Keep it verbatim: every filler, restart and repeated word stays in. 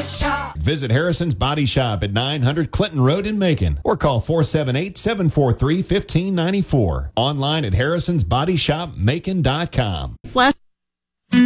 Shop. Visit Harrison's Body Shop at nine hundred Clinton Road in Macon or call four seven eight, seven four three, one five nine four. Online at harrisons body shop macon dot com. Slash